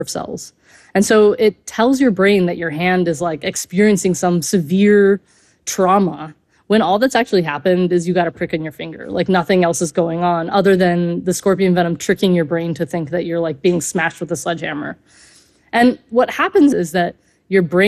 cells. And so it tells your brain that your hand is like experiencing some severe trauma when all that's actually happened is you got a prick in your finger. Like nothing else is going on other than the scorpion venom tricking your brain to think that you're like being smashed with a sledgehammer. And what happens is that your brain